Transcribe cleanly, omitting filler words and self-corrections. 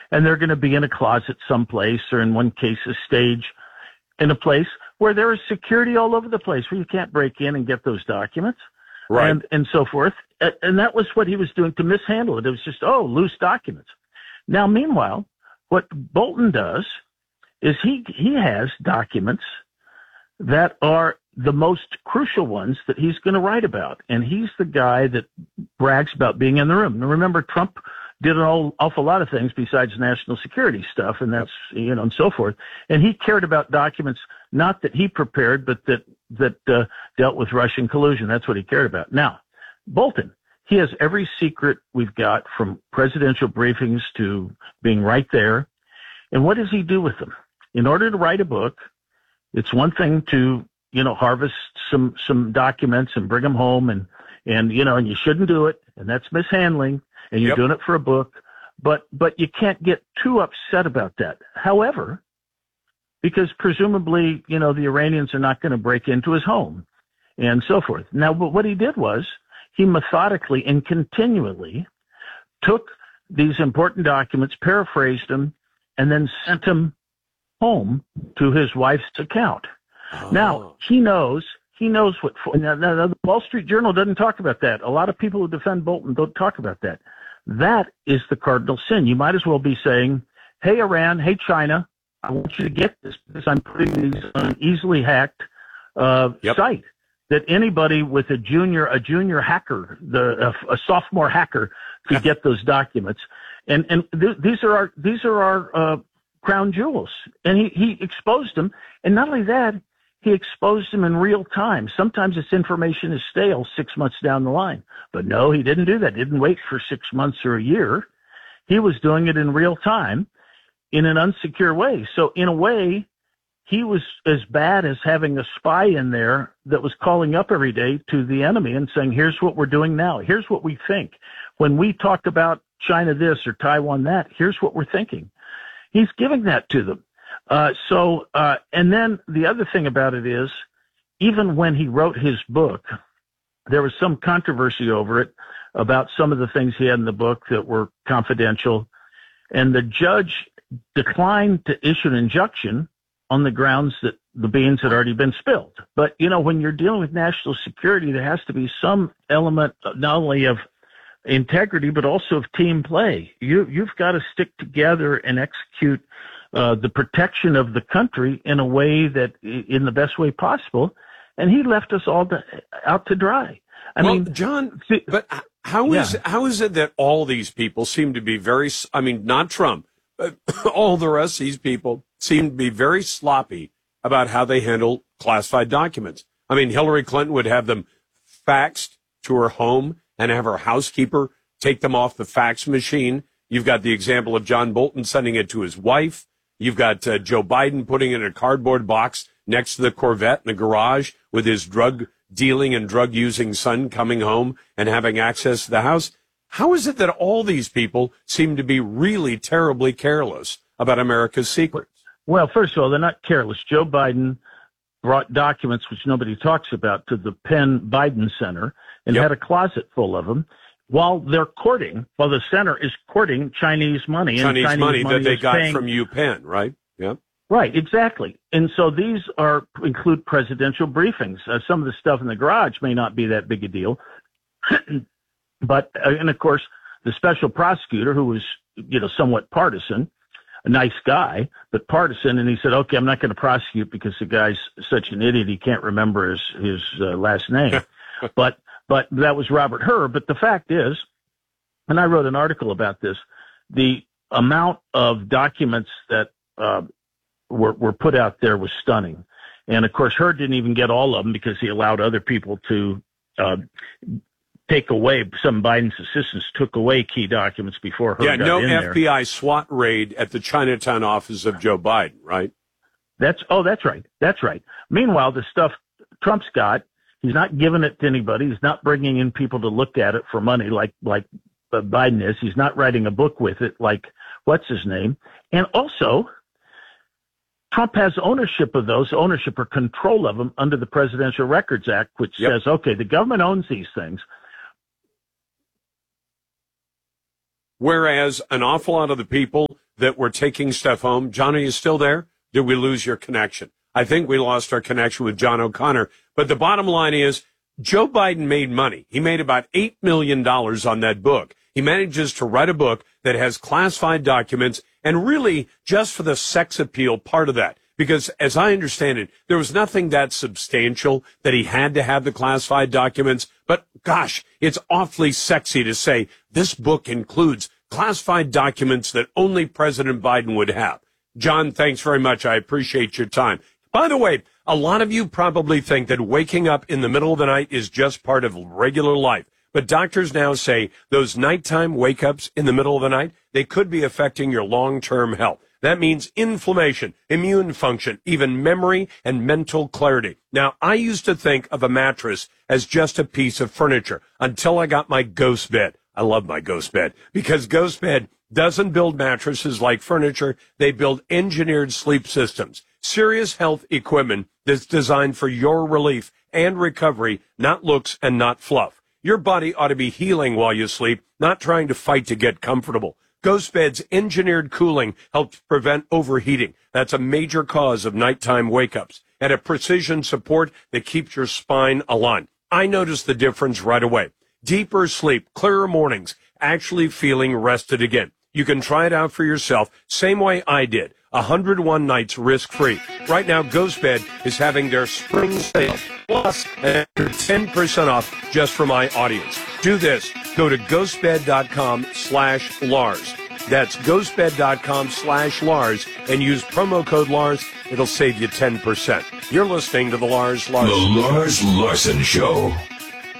and they're going to be in a closet someplace, or in one case, a stage in a place where there is security all over the place, where you can't break in and get those documents, Right. and so forth. And that was what he was doing to mishandle it. It was just, loose documents. Now, meanwhile, what Bolton does is he has documents that are the most crucial ones that he's going to write about. And he's the guy that brags about being in the room. Now, remember, Trump did an awful lot of things besides national security stuff, and that's, and so forth. And he cared about documents, not that he prepared, but that dealt with Russian collusion. That's what he cared about. Now, Bolton, he has every secret we've got, from presidential briefings to being right there. And what does he do with them? In order to write a book, it's one thing to, harvest some documents and bring them home, and you shouldn't do it, and that's mishandling, and you're doing it for a book, but you can't get too upset about that. However, because presumably, the Iranians are not going to break into his home and so forth. Now, but what he did was he methodically and continually took these important documents, paraphrased them, and then sent them home to his wife's account. Oh. Now, he knows what. Now, the Wall Street Journal doesn't talk about that. A lot of people who defend Bolton don't talk about that. That is the cardinal sin. You might as well be saying, hey, Iran, hey, China, I want you to get this, because I'm putting these on an easily hacked site that anybody with a junior hacker, a sophomore hacker, could get those documents. And these are our crown jewels. And he exposed them. And not only that, he exposed them in real time. Sometimes this information is stale 6 months down the line. But no, he didn't do that. He didn't wait for 6 months or a year. He was doing it in real time in an unsecure way. So in a way, he was as bad as having a spy in there that was calling up every day to the enemy and saying, here's what we're doing now. Here's what we think. When we talk about China this or Taiwan that, here's what we're thinking. He's giving that to them. And then the other thing about it is, even when he wrote his book, there was some controversy over it about some of the things he had in the book that were confidential. And the judge declined to issue an injunction on the grounds that the beans had already been spilled. But, when you're dealing with national security, there has to be some element not only of integrity, but also of team play. You've got to stick together and execute the protection of the country in a way that, in the best way possible. And he left us all out to dry. I mean, John, but how is it that all these people seem to be not Trump, but all the rest of these people seem to be very sloppy about how they handle classified documents? I mean, Hillary Clinton would have them faxed to her home and have her housekeeper take them off the fax machine. You've got the example of John Bolton sending it to his wife. You've got Joe Biden putting it in a cardboard box next to the Corvette in a garage with his drug dealing and drug using son coming home and having access to the house. How is it that all these people seem to be really terribly careless about America's secrets? Well, first of all, they're not careless. Joe Biden brought documents, which nobody talks about, to the Penn Biden Center and had a closet full of them while the center is courting Chinese money. Chinese money that they got from UPenn, right? Yep. Right, exactly. And so these include presidential briefings. Some of the stuff in the garage may not be that big a deal. But, and of course, the special prosecutor, who was, somewhat partisan, a nice guy, but partisan, and he said, okay, I'm not going to prosecute because the guy's such an idiot he can't remember his last name. But that was Robert Hur. But the fact is, and I wrote an article about this, the amount of documents that were put out there was stunning. And of course, Hur didn't even get all of them because he allowed other people to take away. Some Biden's assistants took away key documents before Hur got in there. Yeah, no FBI SWAT raid at the Chinatown office of Joe Biden, right? That's right. That's right. Meanwhile, the stuff Trump's got, he's not giving it to anybody. He's not bringing in people to look at it for money like Biden is. He's not writing a book with it like what's his name. And also, Trump has ownership or control of them under the Presidential Records Act, which says, okay, the government owns these things. Whereas an awful lot of the people that were taking stuff home. John, are you still there? Did we lose your connection? I think we lost our connection with John O'Connor. But the bottom line is Joe Biden made money. He made about $8 million on that book. He manages to write a book that has classified documents and really just for the sex appeal part of that. Because as I understand it, there was nothing that substantial that he had to have the classified documents. But gosh, it's awfully sexy to say this book includes classified documents that only President Biden would have. John, thanks very much. I appreciate your time. By the way, a lot of you probably think that waking up in the middle of the night is just part of regular life. But doctors now say those nighttime wake-ups in the middle of the night, they could be affecting your long-term health. That means inflammation, immune function, even memory and mental clarity. Now, I used to think of a mattress as just a piece of furniture until I got my Ghost bed. I love my Ghost bed because Ghost bed doesn't build mattresses like furniture. They build engineered sleep systems, serious health equipment that's designed for your relief and recovery, not looks and not fluff. Your body ought to be healing while you sleep, not trying to fight to get comfortable. Ghost Bed's engineered cooling helps prevent overheating. That's a major cause of nighttime wake-ups. And a precision support that keeps your spine aligned. I noticed the difference right away. Deeper sleep, clearer mornings, actually feeling rested again. You can try it out for yourself, same way I did. 101 nights risk-free. Right now, Ghost Bed is having their spring sale, plus 10% off just for my audience. Do this. Go to ghostbed.com/Lars. That's ghostbed.com/Lars and use promo code Lars. It'll save you 10%. You're listening to The Lars Larson. The Lars Larson Show.